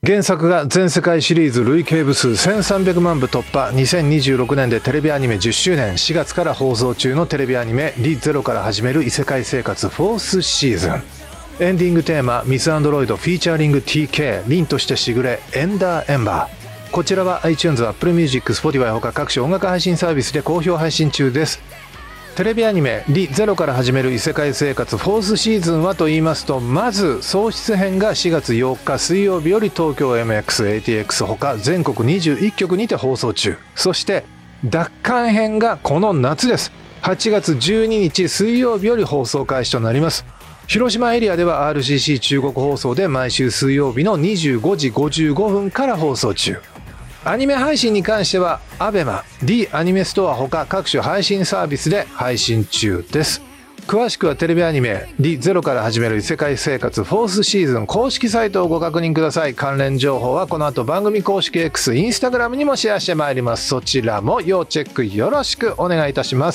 原作が全世界シリーズ累計部数1300万部突破。2026年でテレビアニメ10周年。4月から放送中のテレビアニメリゼロから始める異世界生活4thシーズン。エンディングテーマミス・アンドロイドフィーチャーリング TK 凛としてしぐれエンダーエンバー。こちらは iTunes、Apple Music、Spotify ほか各種音楽配信サービスで好評配信中です。テレビアニメリゼロから始める異世界生活4thシーズンはと言いますと、まず喪失編が4月8日水曜日より東京 MX、ATX ほか全国21局にて放送中。そして奪還編がこの夏です。8月12日水曜日より放送開始となります。広島エリアでは RCC 中国放送で毎週水曜日の25時55分から放送中。アニメ配信に関しては ABEMA、D アニメストアほか各種配信サービスで配信中です。詳しくはテレビアニメリゼロから始める異世界生活4thシーズン公式サイトをご確認ください。関連情報はこの後番組公式 X、Instagram にもシェアしてまいります。そちらも要チェックよろしくお願いいたします。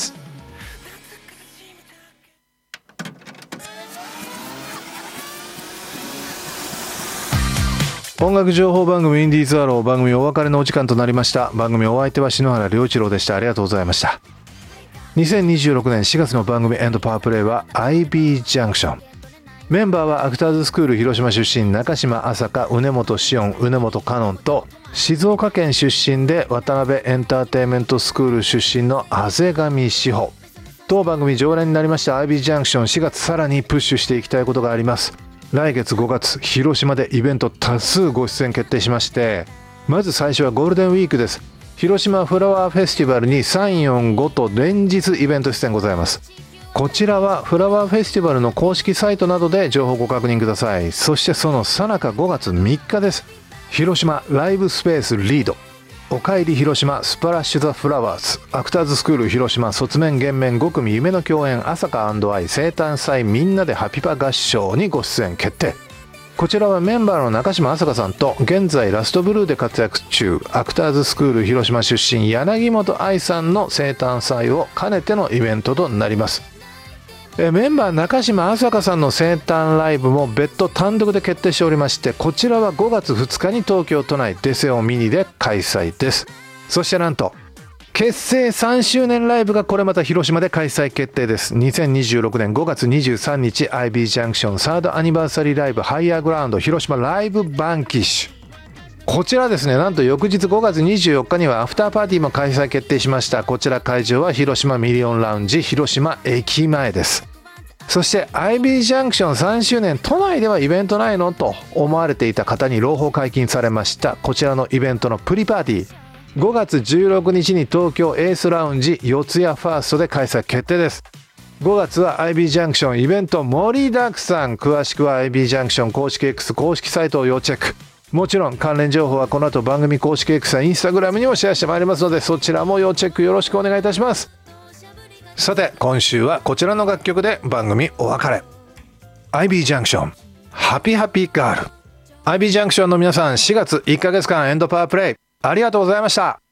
音楽情報番組インディーズアロー、番組お別れのお時間となりました。番組お相手は篠原良一郎でした。ありがとうございました。2026年4月の番組エンドパワープレイは IB ジャンクション。メンバーはアクターズスクール広島出身中島朝香、畝本紫音、畝本香音と静岡県出身で渡辺エンターテインメントスクール出身の畔上志保。当番組常連になりました IB ジャンクション、4月さらにプッシュしていきたいことがあります。来月5月広島でイベント多数ご出演決定しまして、まず最初はゴールデンウィークです。広島フラワーフェスティバルに345と連日イベント出演ございます。こちらはフラワーフェスティバルの公式サイトなどで情報ご確認ください。そしてその最中5月3日です。広島ライブスペースリード、おかえり広島スプラッシュザフラワーズ、アクターズスクール広島卒面減面5組夢の共演朝香&愛生誕祭みんなでハピパ合唱にご出演決定。こちらはメンバーの中島朝香さんと現在ラストブルーで活躍中アクターズスクール広島出身柳本愛さんの生誕祭を兼ねてのイベントとなります。メンバー中島朝香さんの生誕ライブも別途単独で決定しておりまして、こちらは5月2日に東京都内デセオミニで開催です。そしてなんと結成3周年ライブがこれまた広島で開催決定です。2026年5月23日 IB ジャンクションサードアニバーサリーライブハイヤーグラウンド広島ライブバンキッシュ。こちらですね、なんと翌日5月24日にはアフターパーティーも開催決定しました。こちら会場は広島ミリオンラウンジ広島駅前です。そして IB ジャンクション3周年都内ではイベントないのと思われていた方に朗報解禁されました。こちらのイベントのプリパーティー5月16日に東京エースラウンジ四谷ファーストで開催決定です。5月は IB ジャンクションイベント盛りだくさん。詳しくは IB ジャンクション公式 X 公式サイトを要チェック。もちろん関連情報はこの後番組公式 X や Instagram にもシェアしてまいりますので、そちらも要チェックよろしくお願いいたします。さて今週はこちらの楽曲で番組お別れ。 IB ジャンクションハピハピガール。 IB ジャンクションの皆さん、4月1ヶ月間エンドパワープレイありがとうございました。